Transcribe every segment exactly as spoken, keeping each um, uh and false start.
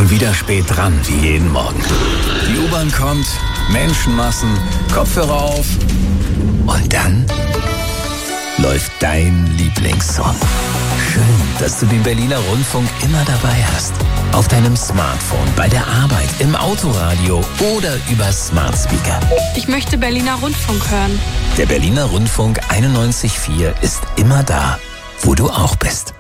Schon wieder spät dran, wie jeden Morgen. Die U-Bahn kommt, Menschenmassen, Kopfhörer auf und dann läuft dein Lieblingssong. Schön, dass du den Berliner Rundfunk immer dabei hast. Auf deinem Smartphone, bei der Arbeit, im Autoradio oder über Smart Speaker. Ich möchte Berliner Rundfunk hören. Der Berliner Rundfunk einundneunzig Komma vier ist immer da, wo du auch bist.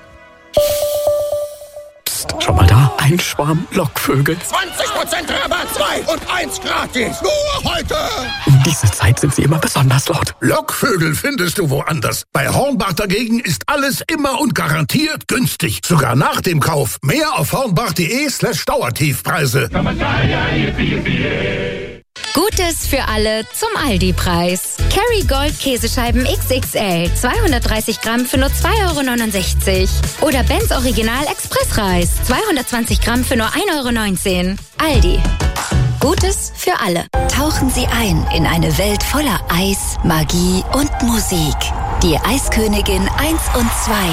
Psst, schau mal da, ein Schwarm Lockvögel. zwanzig Prozent Rabatt, zwei und eins gratis. Nur heute. Um diese Zeit sind sie immer besonders laut. Lockvögel findest du woanders. Bei Hornbach dagegen ist alles immer und garantiert günstig. Sogar nach dem Kauf. Mehr auf hornbach.de slash Dauertiefpreise. Gutes für alle zum Aldi-Preis. Kerrygold Käsescheiben X X L, zweihundertdreißig Gramm für nur zwei Euro neunundsechzig. Oder Benz Original Expressreis, zweihundertzwanzig Gramm für nur ein Euro neunzehn. Aldi. Gutes für alle. Tauchen Sie ein in eine Welt voller Eis, Magie und Musik. Die Eiskönigin eins und zwei.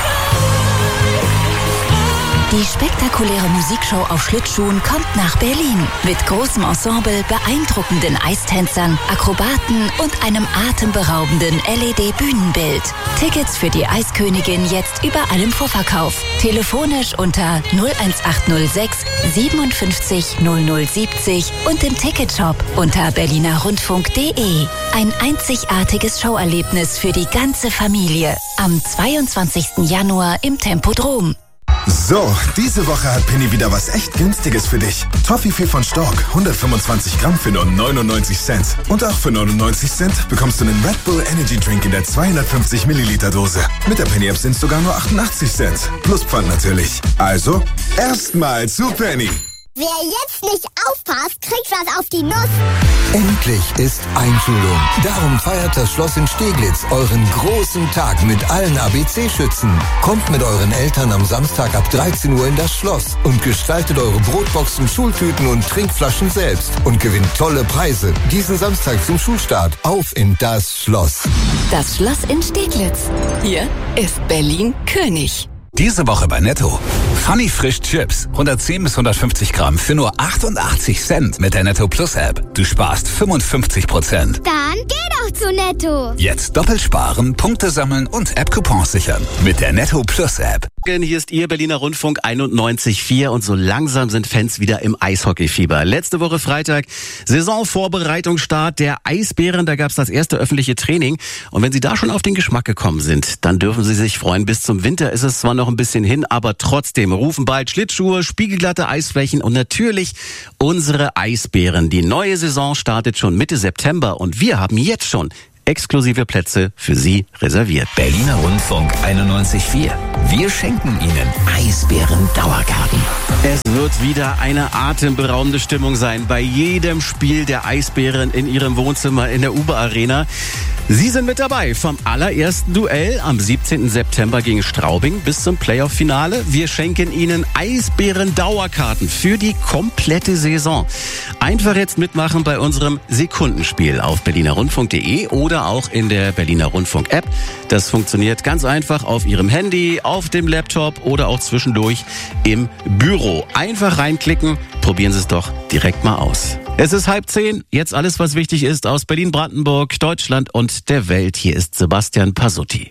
Die spektakuläre Musikshow auf Schlittschuhen kommt nach Berlin. Mit großem Ensemble, beeindruckenden Eistänzern, Akrobaten und einem atemberaubenden L E D-Bühnenbild. Tickets für die Eiskönigin jetzt überall im Vorverkauf. Telefonisch unter null eins acht null sechs siebenundfünfzig null null siebzig und im Ticketshop unter berliner rundfunk punkt de. Ein einzigartiges Showerlebnis für die ganze Familie. Am zweiundzwanzigsten Januar im Tempodrom. So, diese Woche hat Penny wieder was echt Günstiges für dich. Toffifee von Stork, hundertfünfundzwanzig Gramm für nur neunundneunzig Cent. Und auch für neunundneunzig Cent bekommst du einen Red Bull Energy Drink in der zweihundertfünfzig Milliliter Dose. Mit der Penny App sind es sogar nur achtundachtzig Cent. Plus Pfand natürlich. Also, erstmal zu Penny. Wer jetzt nicht aufpasst, kriegt was auf die Nuss. Endlich ist Einschulung. Darum feiert das Schloss in Steglitz euren großen Tag mit allen A B C-Schützen. Kommt mit euren Eltern am Samstag ab dreizehn Uhr in das Schloss und gestaltet eure Brotboxen, Schultüten und Trinkflaschen selbst und gewinnt tolle Preise. Diesen Samstag zum Schulstart. Auf in das Schloss. Das Schloss in Steglitz. Hier ist Berlin König. Diese Woche bei Netto. Funny Frisch Chips. hundertzehn bis hundertfünfzig Gramm für nur achtundachtzig Cent mit der Netto Plus App. Du sparst fünfundfünfzig Prozent. Dann geh doch zu Netto. Jetzt doppelt sparen, Punkte sammeln und App-Coupons sichern. Mit der Netto Plus App. Hier ist Ihr Berliner Rundfunk einundneunzig Komma vier und so langsam sind Fans wieder im Eishockeyfieber. Letzte Woche Freitag, Saisonvorbereitungsstart der Eisbären, da gab es das erste öffentliche Training. Und wenn Sie da schon auf den Geschmack gekommen sind, dann dürfen Sie sich freuen. Bis zum Winter ist es zwar noch ein bisschen hin, aber trotzdem rufen bald Schlittschuhe, spiegelglatte Eisflächen und natürlich unsere Eisbären. Die neue Saison startet schon Mitte September und wir haben jetzt schon exklusive Plätze für Sie reserviert. Berliner Rundfunk einundneunzig Komma vier. Wir schenken Ihnen Eisbären-Dauerkarten. Es wird wieder eine atemberaubende Stimmung sein bei jedem Spiel der Eisbären in Ihrem Wohnzimmer in der Uber-Arena. Sie sind mit dabei vom allerersten Duell am siebzehnten September gegen Straubing bis zum Playoff-Finale. Wir schenken Ihnen Eisbären-Dauerkarten für die komplette Saison. Einfach jetzt mitmachen bei unserem Sekundenspiel auf berliner rundfunk punkt de oder auch in der Berliner Rundfunk-App. Das funktioniert ganz einfach auf Ihrem Handy, auf dem Laptop oder auch zwischendurch im Büro. Einfach reinklicken, probieren Sie es doch direkt mal aus. Es ist halb zehn, jetzt alles, was wichtig ist aus Berlin-Brandenburg, Deutschland und der Welt. Hier ist Sebastian Pasutti.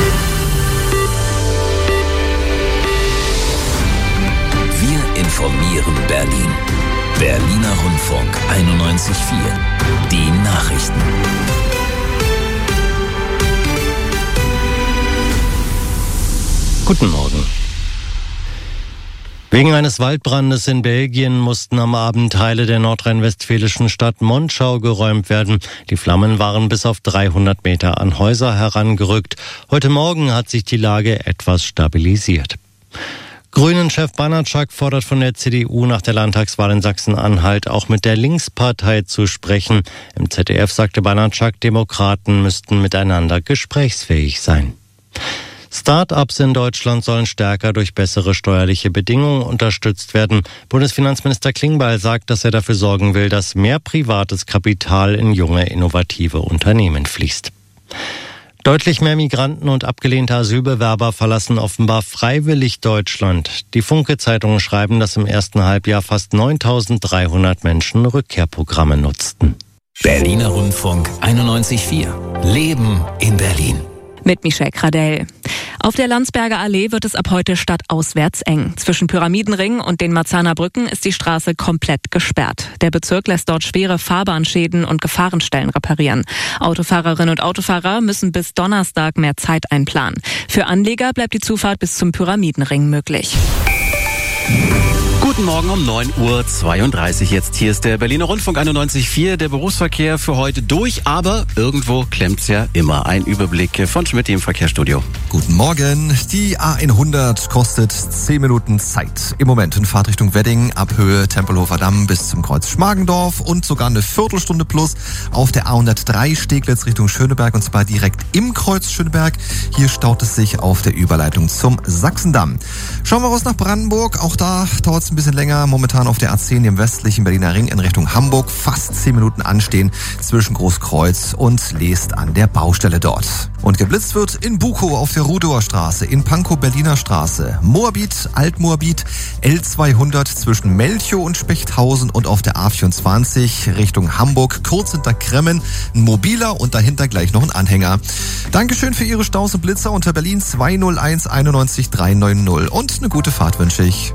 Wir informieren Berlin. Berliner Rundfunk einundneunzig Komma vier. Die Nachrichten. Guten Morgen. Wegen eines Waldbrandes in Belgien mussten am Abend Teile der nordrhein-westfälischen Stadt Monschau geräumt werden. Die Flammen waren bis auf dreihundert Meter an Häuser herangerückt. Heute Morgen hat sich die Lage etwas stabilisiert. Grünen-Chef Banatschak fordert von der C D U nach der Landtagswahl in Sachsen-Anhalt auch mit der Linkspartei zu sprechen. Im Z D F sagte Banatschak, Demokraten müssten miteinander gesprächsfähig sein. Start-ups in Deutschland sollen stärker durch bessere steuerliche Bedingungen unterstützt werden. Bundesfinanzminister Klingbeil sagt, dass er dafür sorgen will, dass mehr privates Kapital in junge, innovative Unternehmen fließt. Deutlich mehr Migranten und abgelehnte Asylbewerber verlassen offenbar freiwillig Deutschland. Die Funke-Zeitungen schreiben, dass im ersten Halbjahr fast neuntausenddreihundert Menschen Rückkehrprogramme nutzten. Berliner Rundfunk einundneunzig Komma vier. Leben in Berlin. Mit Michelle Kradell. Auf der Landsberger Allee wird es ab heute stadtauswärts eng. Zwischen Pyramidenring und den Marzahner Brücken ist die Straße komplett gesperrt. Der Bezirk lässt dort schwere Fahrbahnschäden und Gefahrenstellen reparieren. Autofahrerinnen und Autofahrer müssen bis Donnerstag mehr Zeit einplanen. Für Anleger bleibt die Zufahrt bis zum Pyramidenring möglich. Guten Morgen um neun Uhr zweiunddreißig jetzt. Hier ist der Berliner Rundfunk einundneunzig Komma vier. Der Berufsverkehr für heute durch, aber irgendwo klemmt's ja immer. Ein Überblick von Schmidt im Verkehrsstudio. Guten Morgen. Die A hundert kostet zehn Minuten Zeit. Im Moment in Fahrtrichtung Wedding ab Höhe Tempelhofer Damm bis zum Kreuz Schmargendorf und sogar eine Viertelstunde plus auf der A hundertdrei Steglitz Richtung Schöneberg und zwar direkt im Kreuz Schöneberg. Hier staut es sich auf der Überleitung zum Sachsendamm. Schauen wir raus nach Brandenburg. Auch da dauert es ein bisschen länger. Momentan auf der A zehn im westlichen Berliner Ring in Richtung Hamburg. Fast zehn Minuten anstehen zwischen Großkreuz und Leest an der Baustelle dort. Und geblitzt wird in Bukow auf der Rudower Straße, in Pankow Berliner Straße, Moabit, Altmoabit, L zweihundert zwischen Melchow und Spechthausen und auf der A vierundzwanzig Richtung Hamburg, kurz hinter Kremmen, ein mobiler und dahinter gleich noch ein Anhänger. Dankeschön für Ihre Staus und Blitzer unter Berlin zwei null eins einundneunzig dreihundertneunzig und eine gute Fahrt wünsche ich.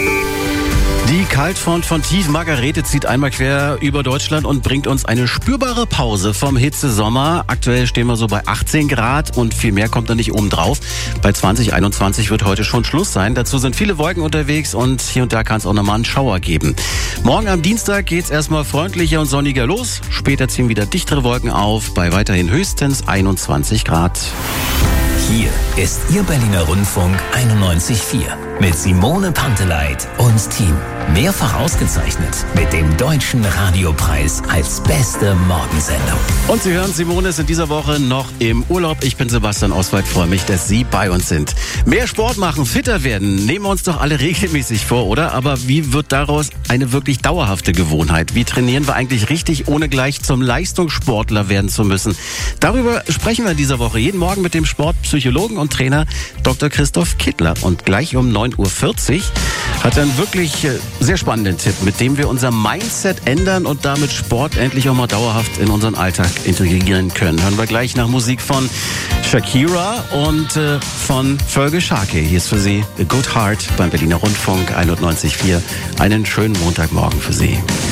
Die Kaltfront von Tief Margarete zieht einmal quer über Deutschland und bringt uns eine spürbare Pause vom Hitzesommer. Aktuell stehen wir so bei achtzehn Grad und viel mehr kommt da nicht oben drauf. Bei zwanzig einundzwanzig wird heute schon Schluss sein. Dazu sind viele Wolken unterwegs und hier und da kann es auch nochmal einen Schauer geben. Morgen am Dienstag geht's erstmal freundlicher und sonniger los. Später ziehen wieder dichtere Wolken auf bei weiterhin höchstens einundzwanzig Grad. Hier ist Ihr Berliner Rundfunk einundneunzig Komma vier mit Simone Panteleit und Team. Mehrfach ausgezeichnet mit dem Deutschen Radiopreis als beste Morgensendung. Und Sie hören, Simone ist in dieser Woche noch im Urlaub. Ich bin Sebastian Oswald, freue mich, dass Sie bei uns sind. Mehr Sport machen, fitter werden, nehmen wir uns doch alle regelmäßig vor, oder? Aber wie wird daraus eine wirklich dauerhafte Gewohnheit? Wie trainieren wir eigentlich richtig, ohne gleich zum Leistungssportler werden zu müssen? Darüber sprechen wir in dieser Woche jeden Morgen mit dem Sportpsychologen und Trainer Doktor Christoph Kittler. Und gleich um neun Uhr vierzig hat er einen wirklich sehr spannenden Tipp, mit dem wir unser Mindset ändern und damit Sport endlich auch mal dauerhaft in unseren Alltag integrieren können. Hören wir gleich nach Musik von Shakira und äh, von Fergal Sharkey. Hier ist für Sie A Good Heart beim Berliner Rundfunk einundneunzig Komma vier. Einen schönen Montagmorgen für Sie.